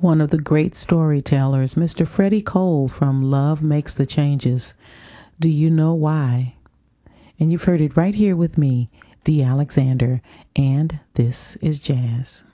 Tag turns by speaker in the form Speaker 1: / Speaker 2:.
Speaker 1: one of the great storytellers, Mr. Freddie Cole from Love Makes the Changes. Do you know why? And you've heard it right here with me, Dee Alexander, and this is Jazz.